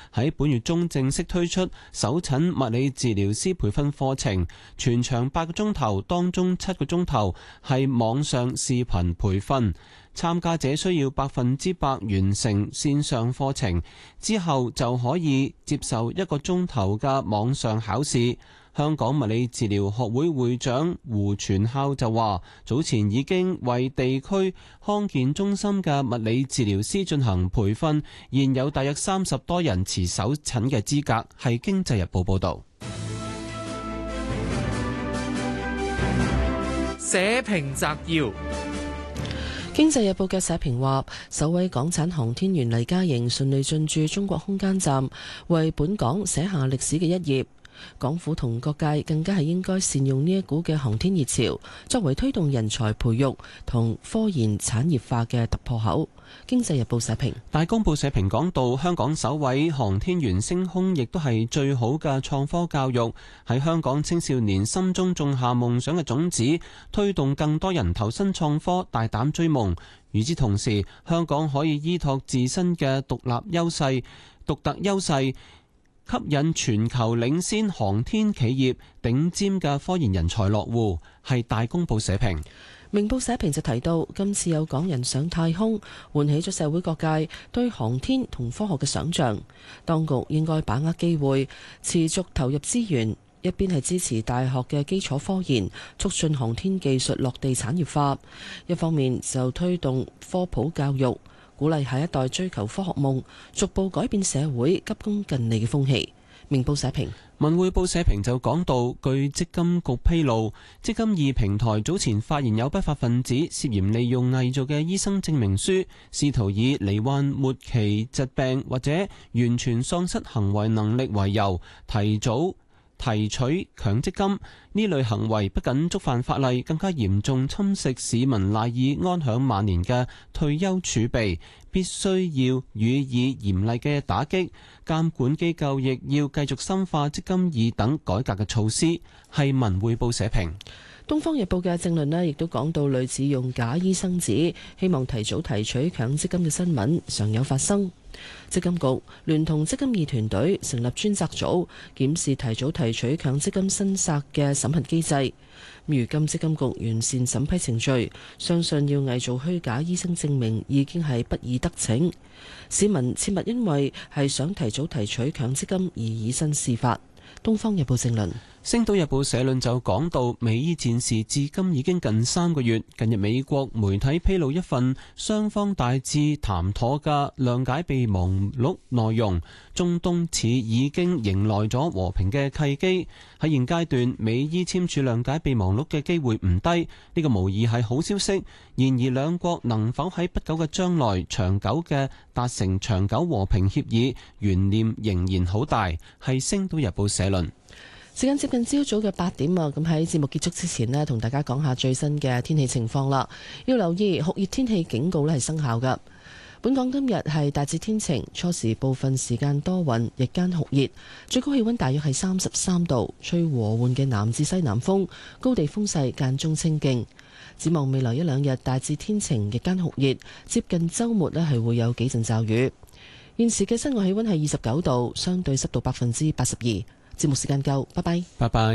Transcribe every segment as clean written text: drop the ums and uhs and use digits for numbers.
喺本月中正式推出首診物理治療師培訓課程，全長8個鐘頭，當中7個鐘頭係網上視頻培訓。參加者需要100%完成線上課程，之後就可以接受1個鐘頭嘅網上考試。香港物理治療學會會長胡傳孝就話，早前已經為地區康健中心嘅物理治療師進行培訓，現有大約30多人持首診嘅資格。係經濟日報報導。 社評摘要。 經濟日報嘅社評話，首位港產航天員黎嘉瑩順利進駐中國空間站，為本港寫下歷史嘅一頁。港府同各界更加係應該善用呢一股嘅航天熱潮，作為推動人才培育同科研產業化嘅突破口。經濟日報社評。 大公報社評講到，香港首位航天員升空，亦都係最好嘅創科教育，喺香港青少年心中種下夢想嘅種子，推動更多人投身創科，大膽追夢。與之同時，香港可以依託自身嘅獨特優勢，吸引全球領先航天企業頂尖嘅科研人才落戶。係大公報社評。 明報社評就提到，今次有港人上太空，喚起咗社會各界對航天同科學嘅想像。當局應該把握機會，持續投入資源，一邊係支持大學嘅基礎科研，促進航天技術落地產業化；一方面就推動科普教育，鼓勵下一代追求科學夢，逐步改變社會急功近利嘅風氣。明報社評。 文匯報社評就講到，據積金局披露，積金易平台早前發現有不法分子涉嫌利用偽造嘅醫生證明書，試圖以罹患末期疾病或者完全喪失行為能力為由，提早提取強積金。呢類行為不僅觸犯法例，更加嚴重侵蝕市民賴以安享晚年嘅退休儲備，必須要予以嚴厲嘅打擊。監管機構亦要繼續深化積金易等改革嘅措施。係文匯報社評。 東方日報嘅政論呢，亦都講到類似用假醫生紙希望提早提取強積金嘅新聞常有發生。積金局聯同積金易團隊成立專責組，檢視提早提取強積金新策嘅審核機制。如今積金局完善審批程序，相信要偽造虛假醫生證明已經係不易得逞。市民切勿因為係想提早提取強積金而以身試法。東方日報政論。 星島日報社論就講到，美伊戰事至今已經近3個月。近日美國媒體披露一份雙方大致談妥嘅諒解備忘錄內容，中東似已經迎來咗和平嘅契機。喺現階段，美伊簽署諒解備忘錄嘅機會唔低，呢個無疑係好消息。然而兩國能否喺不久嘅將來長久嘅達成長久和平協議，懸念仍然好大。係星島日報社論。 時間接近朝早嘅8點啊，咁喺節目結束之前呢，同大家講下最新嘅天氣情況啦。要留意酷熱天氣警告呢係生效㗎。本港今日係大致天晴，初時部分時間多雲，日間酷熱，最高氣溫大約係33度，吹和緩嘅南至西南風，高地風勢間中清勁。展望未來一兩日大致天晴，日間酷熱，接近週末呢係會有幾陣驟雨。現時嘅室外氣溫係29度，相對濕度82%。節目時間夠，拜拜。 拜拜。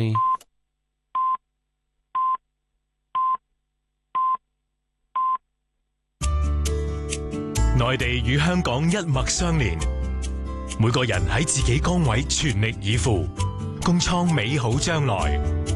內地與香港一脈相連，每個人喺自己崗位全力以赴，共創美好將來。